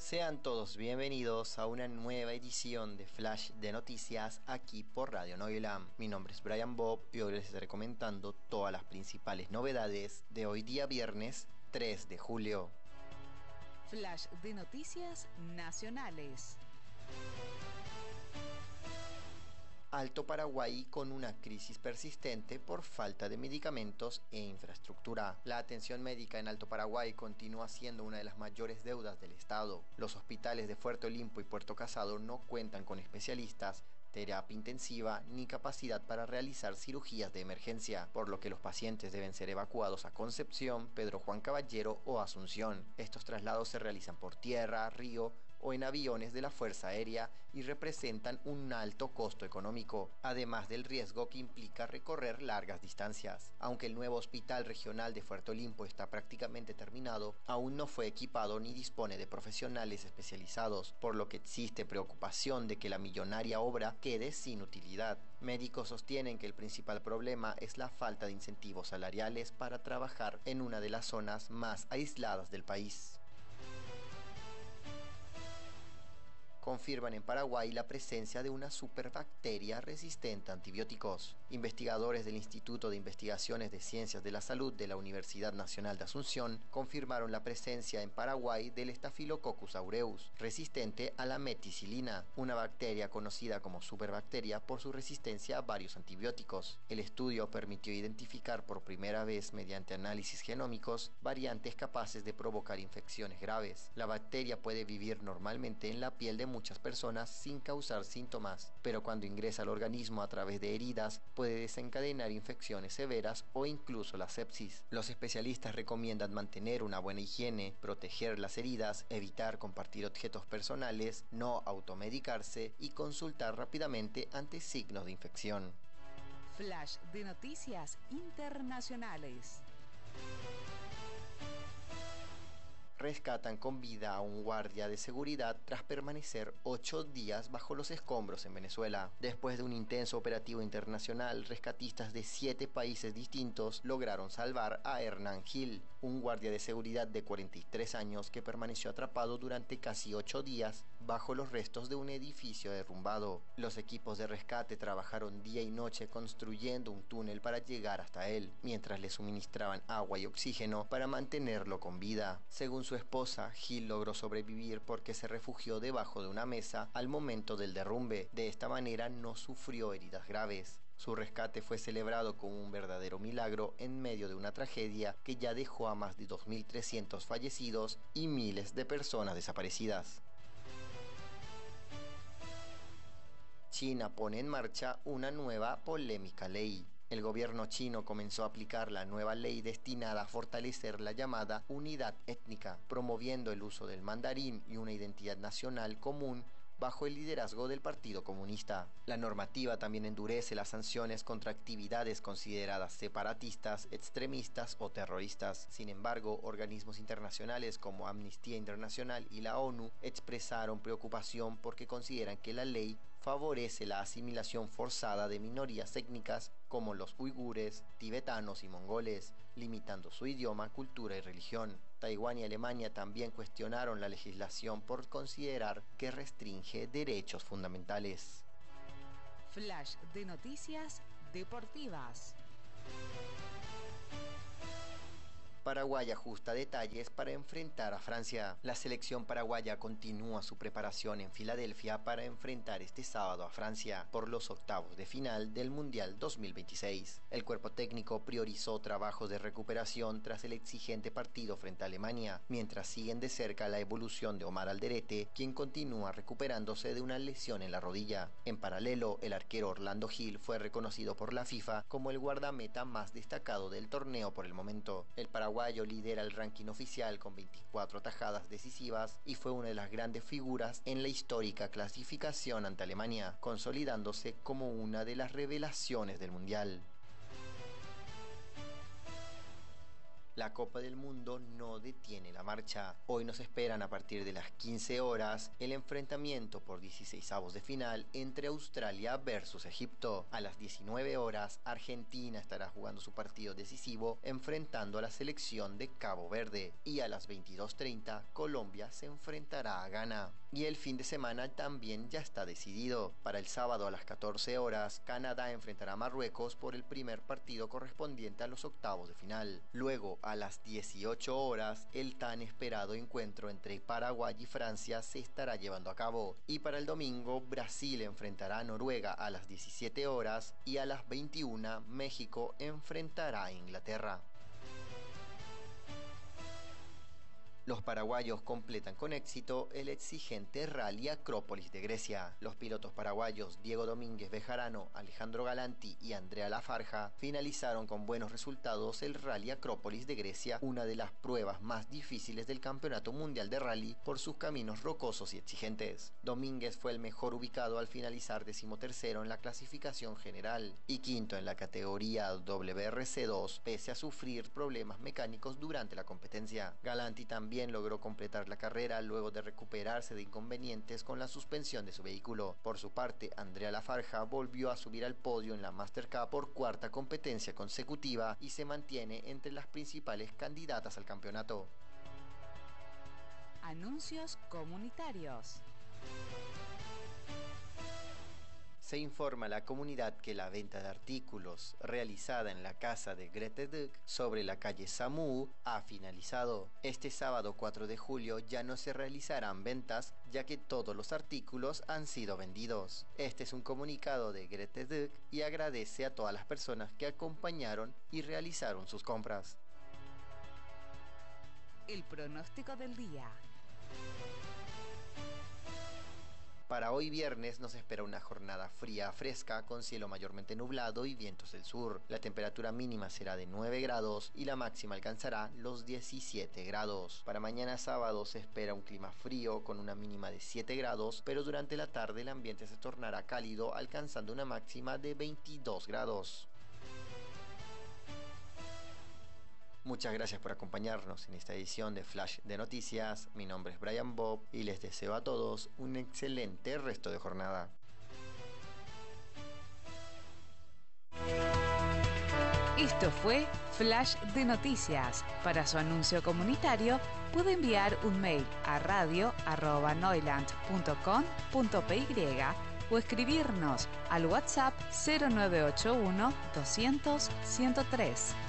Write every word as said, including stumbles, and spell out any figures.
Sean todos bienvenidos a una nueva edición de Flash de Noticias aquí por Radio Noilam. Mi nombre es Brian Bob y hoy les estaré comentando todas las principales novedades de hoy día viernes tres de julio. Flash de Noticias Nacionales. Alto Paraguay con una crisis persistente por falta de medicamentos e infraestructura. La atención médica en Alto Paraguay continúa siendo una de las mayores deudas del Estado. Los hospitales de Fuerte Olimpo y Puerto Casado no cuentan con especialistas, terapia intensiva ni capacidad para realizar cirugías de emergencia, por lo que los pacientes deben ser evacuados a Concepción, Pedro Juan Caballero o Asunción. Estos traslados se realizan por tierra, río o en aviones de la Fuerza Aérea y representan un alto costo económico, además del riesgo que implica recorrer largas distancias. Aunque el nuevo Hospital Regional de Fuerte Olimpo está prácticamente terminado, aún no fue equipado ni dispone de profesionales especializados, por lo que existe preocupación de que la millonaria obra quede sin utilidad. Médicos sostienen que el principal problema es la falta de incentivos salariales para trabajar en una de las zonas más aisladas del país. Confirman en Paraguay la presencia de una superbacteria resistente a antibióticos. Investigadores del Instituto de Investigaciones de Ciencias de la Salud de la Universidad Nacional de Asunción confirmaron la presencia en Paraguay del Staphylococcus aureus, resistente a la meticilina, una bacteria conocida como superbacteria por su resistencia a varios antibióticos. El estudio permitió identificar por primera vez mediante análisis genómicos variantes capaces de provocar infecciones graves. La bacteria puede vivir normalmente en la piel de muchas personas sin causar síntomas, pero cuando ingresa al organismo a través de heridas puede desencadenar infecciones severas o incluso la sepsis. Los especialistas recomiendan mantener una buena higiene, proteger las heridas, evitar compartir objetos personales, no automedicarse y consultar rápidamente ante signos de infección. Flash de Noticias Internacionales. Rescatan con vida a un guardia de seguridad tras permanecer ocho días bajo los escombros en Venezuela. Después de un intenso operativo internacional, rescatistas de siete países distintos lograron salvar a Hernán Gil, un guardia de seguridad de cuarenta y tres años que permaneció atrapado durante casi ocho días bajo los restos de un edificio derrumbado. Los equipos de rescate trabajaron día y noche construyendo un túnel para llegar hasta él, mientras le suministraban agua y oxígeno para mantenerlo con vida. Según su esposa, Gil logró sobrevivir porque se refugió debajo de una mesa al momento del derrumbe. De esta manera no sufrió heridas graves. Su rescate fue celebrado como un verdadero milagro en medio de una tragedia que ya dejó a más de dos mil trescientos fallecidos y miles de personas desaparecidas. China pone en marcha una nueva polémica ley. El gobierno chino comenzó a aplicar la nueva ley destinada a fortalecer la llamada unidad étnica, promoviendo el uso del mandarín y una identidad nacional común bajo el liderazgo del Partido Comunista. La normativa también endurece las sanciones contra actividades consideradas separatistas, extremistas o terroristas. Sin embargo, organismos internacionales como Amnistía Internacional y la ONU expresaron preocupación porque consideran que la ley favorece la asimilación forzada de minorías étnicas como los uigures, tibetanos y mongoles, limitando su idioma, cultura y religión. Taiwán y Alemania también cuestionaron la legislación por considerar que restringe derechos fundamentales. Flash de Noticias Deportivas. Paraguay ajusta detalles para enfrentar a Francia. La selección paraguaya continúa su preparación en Filadelfia para enfrentar este sábado a Francia por los octavos de final del Mundial dos mil veintiséis. El cuerpo técnico priorizó trabajos de recuperación tras el exigente partido frente a Alemania, mientras siguen de cerca la evolución de Omar Alderete, quien continúa recuperándose de una lesión en la rodilla. En paralelo, el arquero Orlando Gil fue reconocido por la FIFA como el guardameta más destacado del torneo por el momento. El paraguayo lidera el ranking oficial con veinticuatro atajadas decisivas y fue una de las grandes figuras en la histórica clasificación ante Alemania, consolidándose como una de las revelaciones del Mundial. La Copa del Mundo no detiene la marcha. Hoy nos esperan a partir de las quince horas el enfrentamiento por dieciseisavos de final entre Australia versus Egipto. A las diecinueve horas, Argentina estará jugando su partido decisivo enfrentando a la selección de Cabo Verde. Y a las veintidós treinta, Colombia se enfrentará a Ghana. Y el fin de semana también ya está decidido. Para el sábado a las catorce horas, Canadá enfrentará a Marruecos por el primer partido correspondiente a los octavos de final. Luego, a las dieciocho horas, el tan esperado encuentro entre Paraguay y Francia se estará llevando a cabo. Y para el domingo, Brasil enfrentará a Noruega a las diecisiete horas y a las veintiuna, México enfrentará a Inglaterra. Los paraguayos completan con éxito el exigente Rally Acrópolis de Grecia. Los pilotos paraguayos Diego Domínguez Bejarano, Alejandro Galanti y Andrea Lafarja finalizaron con buenos resultados el Rally Acrópolis de Grecia, una de las pruebas más difíciles del Campeonato Mundial de Rally por sus caminos rocosos y exigentes. Domínguez fue el mejor ubicado al finalizar decimotercero en la clasificación general y quinto en la categoría W R C dos, pese a sufrir problemas mecánicos durante la competencia. Galanti también logró completar la carrera luego de recuperarse de inconvenientes con la suspensión de su vehículo. Por su parte, Andrea Lafarja volvió a subir al podio en la Master Cup por cuarta competencia consecutiva y se mantiene entre las principales candidatas al campeonato. Anuncios comunitarios. Se informa a la comunidad que la venta de artículos realizada en la casa de Grete Duck sobre la calle Samu ha finalizado. Este sábado cuatro de julio ya no se realizarán ventas, ya que todos los artículos han sido vendidos. Este es un comunicado de Grete Duck y agradece a todas las personas que acompañaron y realizaron sus compras. El pronóstico del día. Para hoy viernes nos espera una jornada fría a fresca con cielo mayormente nublado y vientos del sur. La temperatura mínima será de nueve grados y la máxima alcanzará los diecisiete grados. Para mañana sábado se espera un clima frío con una mínima de siete grados, pero durante la tarde el ambiente se tornará cálido alcanzando una máxima de veintidós grados. Muchas gracias por acompañarnos en esta edición de Flash de Noticias. Mi nombre es Brian Bob y les deseo a todos un excelente resto de jornada. Esto fue Flash de Noticias. Para su anuncio comunitario puede enviar un mail a radio arroba noiland punto com punto p y o escribirnos al WhatsApp cero nueve ocho uno doscientos ciento tres.